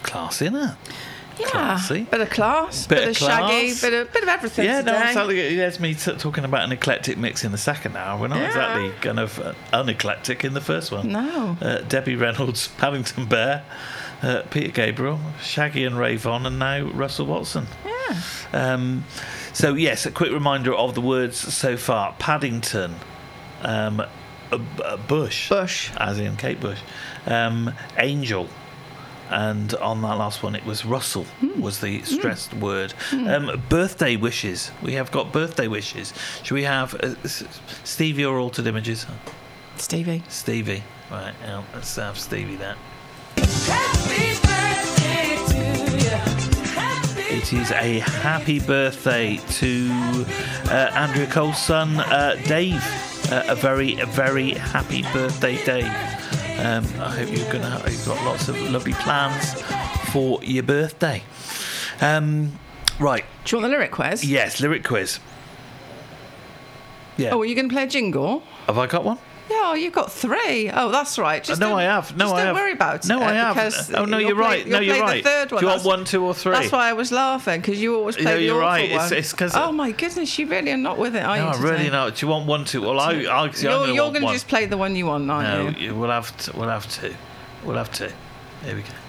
classy, isn't it? Yeah, Classy. bit of class, bit of Shaggy, bit of everything. Yeah, today. no, exactly. There's me talking about an eclectic mix in the second hour. We're not exactly kind of uneclectic in the first one. No. Debbie Reynolds, Paddington Bear, Peter Gabriel, Shaggy and Ray Vaughan, and now Russell Watson. Yeah. So yes, a quick reminder of the words so far: Paddington, Bush, as in Kate Bush, Angel. And on that last one, it was Russell was the stressed word. Birthday wishes. We have got birthday wishes. Should we have Stevie or Altered Images? Stevie. Right, now let's have Stevie then. Happy birthday to you. It is a happy birthday to Andrea Cole's son, Dave. A very, very happy birthday, Dave. I hope you've got lots of lovely plans for your birthday. Right. Do you want the lyric quiz? Yes, lyric quiz. Yeah. Oh, are you going to play a jingle? Have I got one? Yeah, you've got 3. Oh, that's right. Just I have. Don't worry about it. No, I have. Because Oh, no, you're right. No, you're right. The third one. Do you want 1, 2, or 3? That's why I was laughing, because you always play No, the you're awful right. one. It's 'cause oh my goodness, you really are not with it, are you? No, I'm today? really not. Do you want 1, 2? Well, you're going to just play the one you want, aren't you? No, we'll have 2. We'll have 2. Here we go.